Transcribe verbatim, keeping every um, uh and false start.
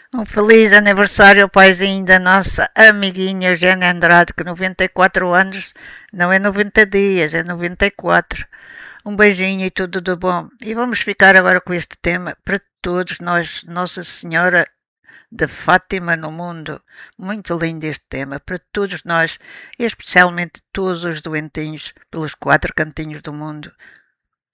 Um feliz aniversário ao paizinho da nossa amiguinha Eugénia Andrade, que noventa e quatro anos não é noventa dias, é noventa e quatro. Um beijinho e tudo de bom. E vamos ficar agora com este tema para todos nós, Nossa Senhora de Fátima no mundo. Muito lindo este tema para todos nós, e especialmente todos os doentinhos pelos quatro cantinhos do mundo.